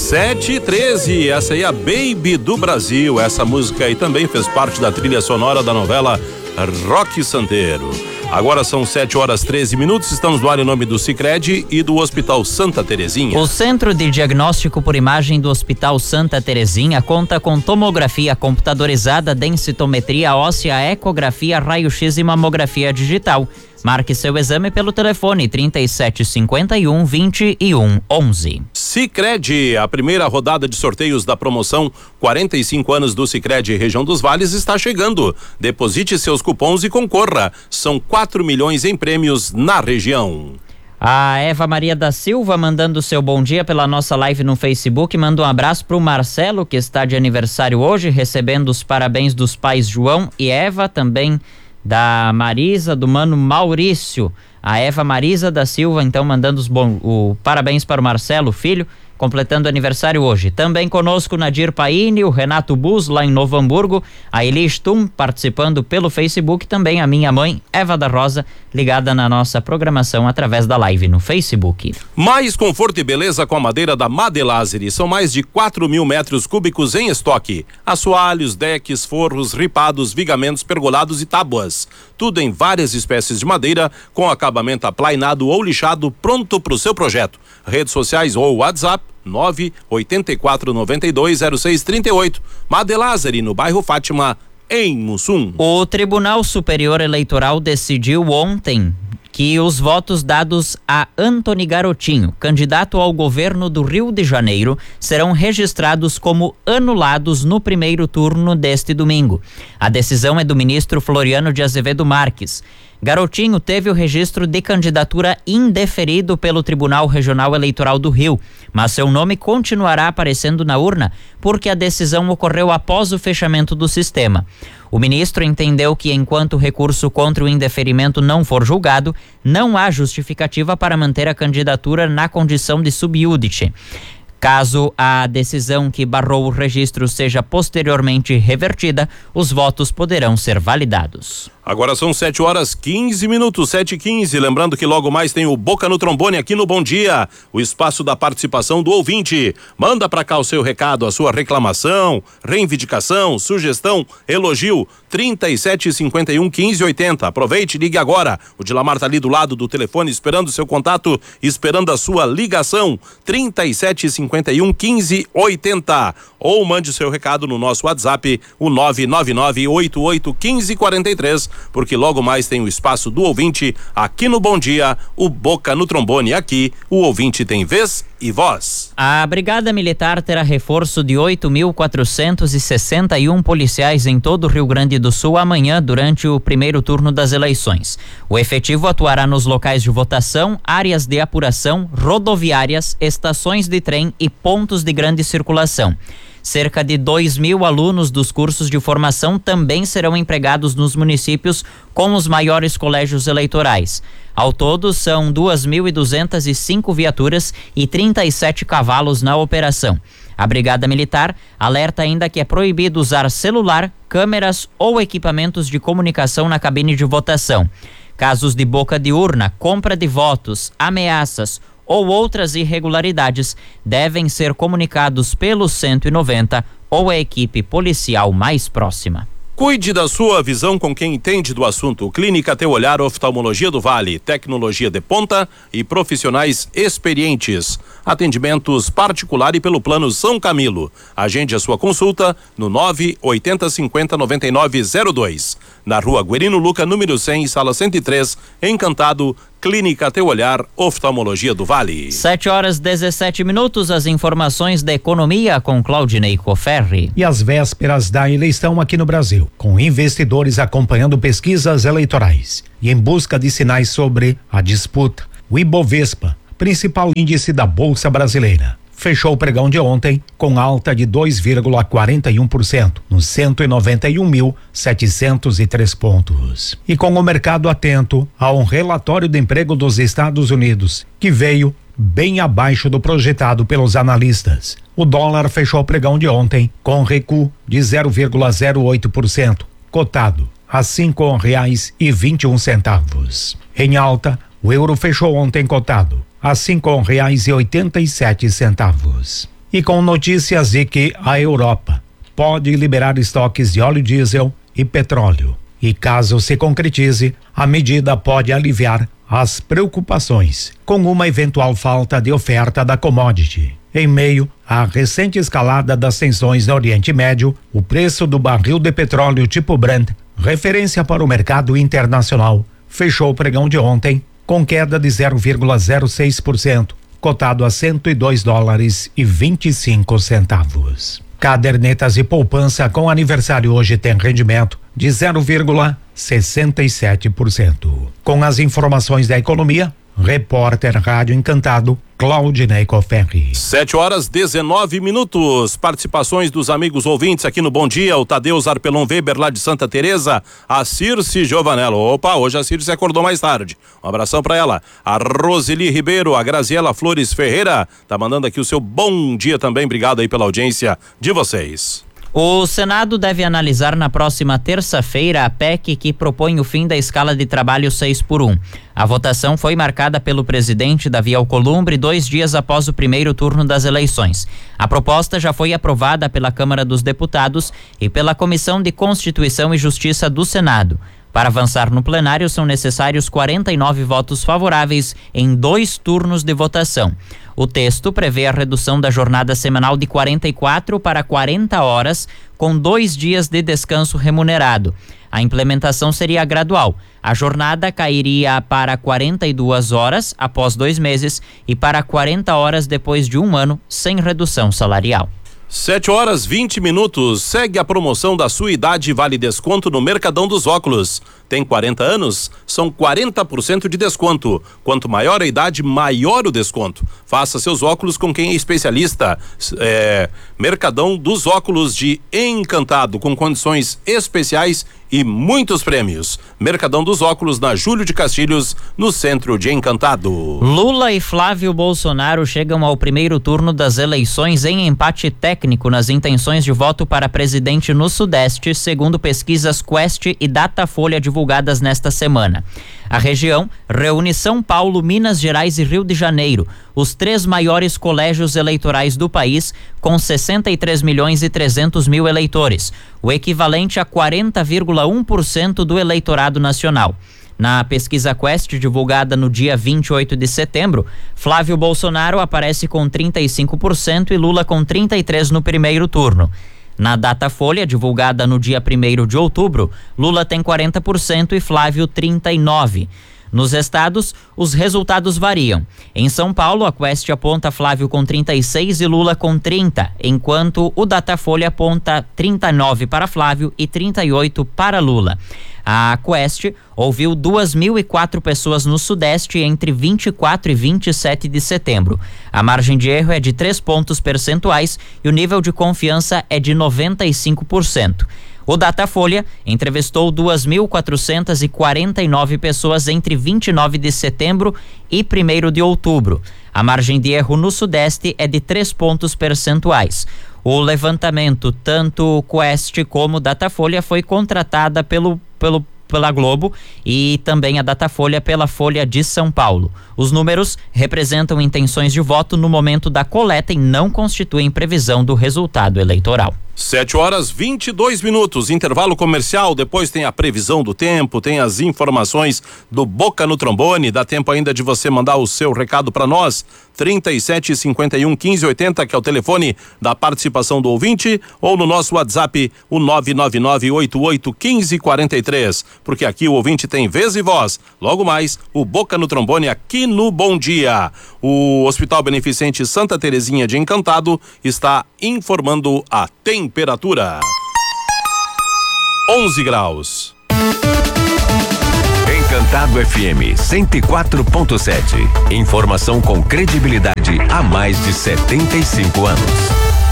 7h13, essa aí é a Baby do Brasil. Essa música aí também fez parte da trilha sonora da novela Roque Santeiro. Agora são 7h13, estamos no ar em nome do Sicredi e do Hospital Santa Terezinha. O Centro de Diagnóstico por Imagem do Hospital Santa Terezinha conta com tomografia computadorizada, densitometria óssea, ecografia, raio-x e mamografia digital. Marque seu exame pelo telefone 3751-2111. Sicredi, a primeira rodada de sorteios da promoção 45 anos do Sicredi Região dos Vales está chegando. Deposite seus cupons e concorra. São 4 milhões em prêmios na região. A Eva Maria da Silva mandando seu bom dia pela nossa live no Facebook, manda um abraço pro Marcelo, que está de aniversário hoje, recebendo os parabéns dos pais João e Eva, também da Marisa, do mano Maurício. A Eva Marisa da Silva, então, mandando parabéns para o Marcelo, filho, completando aniversário hoje. Também conosco Nadir Paine, o Renato Bus, lá em Novo Hamburgo, a Eli Stum, participando pelo Facebook, também a minha mãe, Eva da Rosa, ligada na nossa programação através da live no Facebook. Mais conforto e beleza com a madeira da Madelazeri. São mais de 4.000 metros cúbicos em estoque. Assoalhos, decks, forros, ripados, vigamentos, pergolados e tábuas. Tudo em várias espécies de madeira, com acabamento aplainado ou lixado, pronto para o seu projeto. Redes sociais ou WhatsApp 984920638. Madelazeri, no bairro Fátima, em Mussum. O Tribunal Superior Eleitoral decidiu ontem que os votos dados a Antony Garotinho, candidato ao governo do Rio de Janeiro, serão registrados como anulados no primeiro turno deste domingo. A decisão é do ministro Floriano de Azevedo Marques. Garotinho teve o registro de candidatura indeferido pelo Tribunal Regional Eleitoral do Rio, mas seu nome continuará aparecendo na urna porque a decisão ocorreu após o fechamento do sistema. O ministro entendeu que, enquanto o recurso contra o indeferimento não for julgado, não há justificativa para manter a candidatura na condição de sub-iudice. Caso a decisão que barrou o registro seja posteriormente revertida, os votos poderão ser validados. Agora são 7h15, 7h15. Lembrando que logo mais tem o Boca no Trombone aqui no Bom Dia, o espaço da participação do ouvinte. Manda pra cá o seu recado, a sua reclamação, reivindicação, sugestão, elogio, 3751-1580. Aproveite e ligue agora. O Dilamar tá ali do lado do telefone esperando o seu contato, esperando a sua ligação, 3751-1580. Ou mande o seu recado no nosso WhatsApp, o 999881543. Porque logo mais tem o espaço do ouvinte aqui no Bom Dia, o Boca no Trombone. Aqui o ouvinte tem vez e voz. A Brigada Militar terá reforço de 8.461 policiais em todo o Rio Grande do Sul amanhã durante o primeiro turno das eleições. O efetivo atuará nos locais de votação, áreas de apuração, rodoviárias, estações de trem e pontos de grande circulação. Cerca de 2.000 alunos dos cursos de formação também serão empregados nos municípios com os maiores colégios eleitorais. Ao todo, são 2.205 viaturas e 37 cavalos na operação. A Brigada Militar alerta ainda que é proibido usar celular, câmeras ou equipamentos de comunicação na cabine de votação. Casos de boca de urna, compra de votos, ameaças ou outras irregularidades devem ser comunicados pelo 190 ou a equipe policial mais próxima. Cuide da sua visão com quem entende do assunto. Clínica Teu Olhar Oftalmologia do Vale, tecnologia de ponta e profissionais experientes. Atendimentos particular e pelo plano São Camilo. Agende a sua consulta no 980509902. Na Rua Guerino Luca, número 100, sala 103, Encantado, Clínica Teu Olhar Oftalmologia do Vale. 7h17, as informações da economia com Claudinei Coferri. E as vésperas da eleição aqui no Brasil, com investidores acompanhando pesquisas eleitorais e em busca de sinais sobre a disputa. O Ibovespa, principal índice da Bolsa Brasileira, fechou o pregão de ontem com alta de 2,41%, nos 191.703 pontos. E com o mercado atento a um relatório de emprego dos Estados Unidos, que veio bem abaixo do projetado pelos analistas. O dólar fechou o pregão de ontem com recuo de 0,08%, cotado a R$5,21. Em alta, o euro fechou ontem cotado a R$5,87. E com notícias de que a Europa pode liberar estoques de óleo diesel e petróleo. E caso se concretize, a medida pode aliviar as preocupações com uma eventual falta de oferta da commodity. Em meio à recente escalada das tensões no Oriente Médio, o preço do barril de petróleo tipo Brent, referência para o mercado internacional, fechou o pregão de ontem com queda de 0,06%, cotado a $102,25. Cadernetas de poupança com aniversário hoje tem rendimento de 0,67%. Com as informações da economia, repórter Rádio Encantado, Claudinei Coferri. 7:19. Participações dos amigos ouvintes aqui no Bom Dia, o Tadeu Zarpelon Weber lá de Santa Teresa, a Circe Giovanello. Opa, hoje a Circe acordou mais tarde. Um abração pra ela. A Roseli Ribeiro, a Graziela Flores Ferreira, tá mandando aqui o seu bom dia também. Obrigado aí pela audiência de vocês. O Senado deve analisar na próxima terça-feira a PEC que propõe o fim da escala de trabalho 6x1. A votação foi marcada pelo presidente Davi Alcolumbre 2 dias após o primeiro turno das eleições. A proposta já foi aprovada pela Câmara dos Deputados e pela Comissão de Constituição e Justiça do Senado. Para avançar no plenário, são necessários 49 votos favoráveis em 2 turnos de votação. O texto prevê a redução da jornada semanal de 44 para 40 horas, com 2 dias de descanso remunerado. A implementação seria gradual. A jornada cairia para 42 horas após 2 meses e para 40 horas depois de 1 ano, sem redução salarial. 7:20. Segue a promoção da sua idade vale desconto no Mercadão dos Óculos. Tem 40 anos? São 40% de desconto. Quanto maior a idade, maior o desconto. Faça seus óculos com quem é especialista. Mercadão dos Óculos de Encantado, com condições especiais e muitos prêmios. Mercadão dos Óculos na Júlio de Castilhos, no centro de Encantado. Lula e Flávio Bolsonaro chegam ao primeiro turno das eleições em empate técnico nas intenções de voto para presidente no Sudeste, segundo pesquisas Quest e Datafolha divulgadas nesta semana. A região reúne São Paulo, Minas Gerais e Rio de Janeiro, os 3 maiores colégios eleitorais do país, com 63.300.000 eleitores, o equivalente a 40,1% do eleitorado nacional. Na pesquisa Quest, divulgada no dia 28 de setembro, Flávio Bolsonaro aparece com 35% e Lula com 33% no primeiro turno. Na Datafolha, divulgada no dia 1º de outubro, Lula tem 40% e Flávio 39%. Nos estados, os resultados variam. Em São Paulo, a Quest aponta Flávio com 36% e Lula com 30%, enquanto o Datafolha aponta 39% para Flávio e 38% para Lula. A Quest ouviu 2.004 pessoas no Sudeste entre 24 e 27 de setembro. A margem de erro é de 3 pontos percentuais e o nível de confiança é de 95%. O Datafolha entrevistou 2.449 pessoas entre 29 de setembro e 1º de outubro. A margem de erro no Sudeste é de 3 pontos percentuais. O levantamento, tanto Quest como Datafolha, foi contratada pela Globo e também a Datafolha pela Folha de São Paulo. Os números representam intenções de voto no momento da coleta e não constituem previsão do resultado eleitoral. 7:22. Intervalo comercial, depois tem a previsão do tempo, tem as informações do Boca no Trombone. Dá tempo ainda de você mandar o seu recado para nós. 3751-1580, que é o telefone da participação do ouvinte, ou no nosso WhatsApp, o 999881543, porque aqui o ouvinte tem vez e voz. Logo mais, o Boca no Trombone aqui no Bom Dia. O Hospital Beneficente Santa Terezinha de Encantado está informando a temperatura. 11 graus. Encantado FM 104.7. Informação com credibilidade há mais de 75 anos.